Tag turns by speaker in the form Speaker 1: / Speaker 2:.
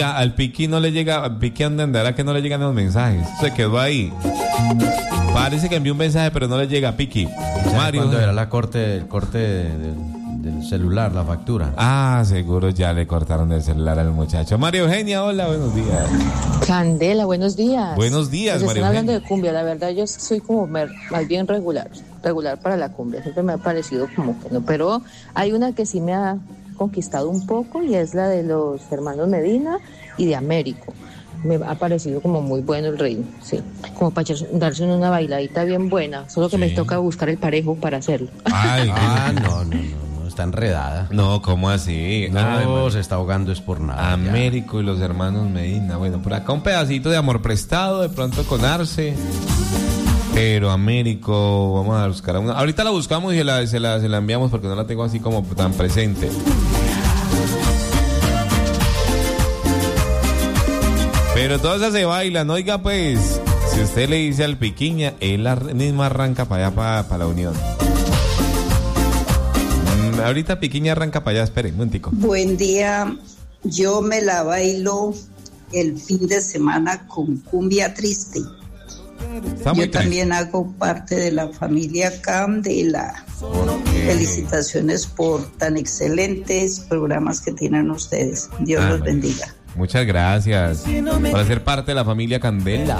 Speaker 1: Al Piqui no le llega, al Piqui entenderá que no le llegan los mensajes. Se quedó ahí. Parece que envió un mensaje, pero no le llega a Piqui.
Speaker 2: Mario. ¿Cuándo era el corte del celular, la factura?
Speaker 1: Ah, seguro ya le cortaron el celular al muchacho. María Eugenia, hola, buenos días.
Speaker 3: Candela, buenos días.
Speaker 1: Buenos días,
Speaker 3: pues
Speaker 1: María
Speaker 3: están
Speaker 1: Eugenia.
Speaker 3: hablando de cumbia, la verdad yo soy como más bien regular para la cumbia. Siempre me ha parecido como que no, pero hay una que sí me ha conquistado un poco y es la de los hermanos Medina y de Américo. Me ha parecido como muy bueno el ritmo, sí, como para darse una bailadita bien buena, solo que me toca buscar el parejo para hacerlo.
Speaker 1: Ay,
Speaker 2: no, está enredada.
Speaker 1: No, ¿cómo así?
Speaker 2: No, se está ahogando es por nada.
Speaker 1: Américo y los hermanos Medina. Bueno, por acá un pedacito de Amor Prestado, de pronto con Arce. Pero Américo, vamos a buscar una. Ahorita la buscamos y se la enviamos porque no la tengo así como tan presente. Pero todas esas se bailan, oiga pues. Si usted le dice al Piquiña, él mismo arranca para allá, para la Unión. Ahorita Piquiña arranca para allá, espere un momentico.
Speaker 4: Buen día, yo me la bailo el fin de semana con cumbia triste. Yo también hago parte de la familia Candela. Felicitaciones por tan excelentes programas que tienen ustedes. Dios los bendiga.
Speaker 1: Muchas gracias por ser parte de la familia Candela.